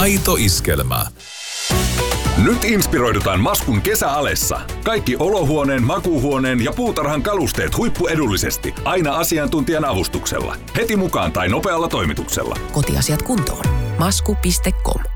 Aito iskelmä. Nyt inspiroidutaan Maskun kesäalessa. Kaikki olohuoneen, makuuhuoneen ja puutarhan kalusteet huippuedullisesti. Aina asiantuntijan avustuksella. Heti mukaan tai nopealla toimituksella. Kotiasiat kuntoon. Masku.com